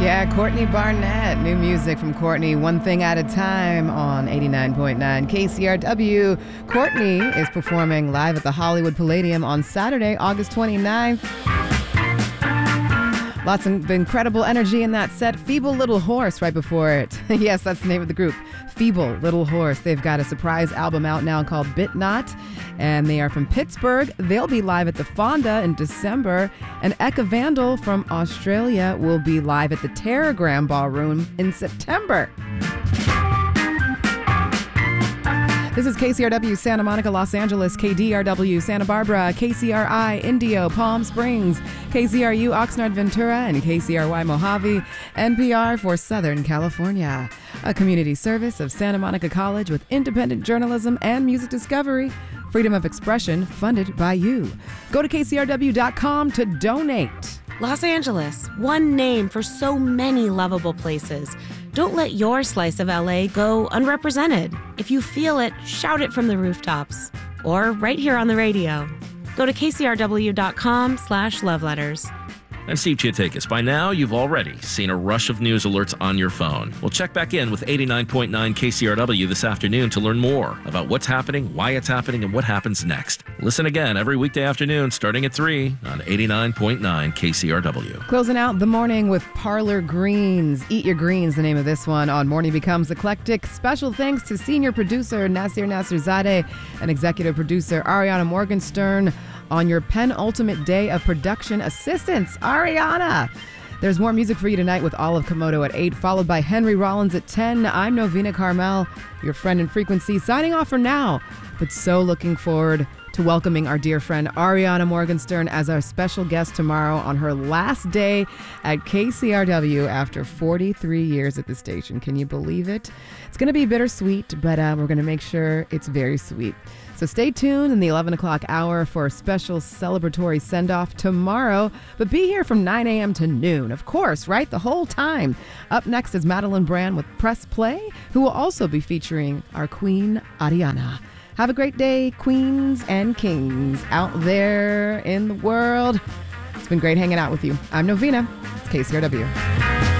Yeah, Courtney Barnett. New music from Courtney, One Thing at a Time on 89.9 KCRW. Courtney is performing live at the Hollywood Palladium on Saturday, August 29th. Lots of incredible energy in that set. Feeble Little Horse right before it. Yes, that's the name of the group. Feeble Little Horse. They've got a surprise album out now called Bit Not, and they are from Pittsburgh. They'll be live at the Fonda in December, and Eka Vandal from Australia will be live at the Terragram Ballroom in September. This is KCRW Santa Monica, Los Angeles, KDRW Santa Barbara, KCRI Indio, Palm Springs, KCRU Oxnard Ventura, and KCRY Mojave, NPR for Southern California. A community service of Santa Monica College with independent journalism and music discovery. Freedom of expression funded by you. Go to KCRW.com to donate. Los Angeles, one name for so many lovable places. Don't let your slice of LA go unrepresented. If you feel it, shout it from the rooftops. Or right here on the radio. Go to kcrw.com/loveletters. I'm Steve Chiatakis. By now, you've already seen a rush of news alerts on your phone. We'll check back in with 89.9 KCRW this afternoon to learn more about what's happening, why it's happening, and what happens next. Listen again every weekday afternoon starting at 3 on 89.9 KCRW. Closing out the morning with Parlor Greens. Eat Your Greens, the name of this one on Morning Becomes Eclectic. Special thanks to senior producer Nasir Nasirzadeh and executive producer Ariana Morgenstern on your penultimate day of production assistance. Ariana! There's more music for you tonight with Olive Komodo at 8, followed by Henry Rollins at 10. I'm Novena Carmel, your friend in frequency, signing off for now, but so looking forward to welcoming our dear friend Ariana Morgenstern as our special guest tomorrow on her last day at KCRW after 43 years at the station. Can you believe it? It's going to be bittersweet, but we're going to make sure it's very sweet. So stay tuned in the 11 o'clock hour for a special celebratory send-off tomorrow. But be here from 9 a.m. to noon, of course, right? The whole time. Up next is Madeline Brand with Press Play, who will also be featuring our queen, Ariana. Have a great day, queens and kings out there in the world. It's been great hanging out with you. I'm Novena. It's KCRW.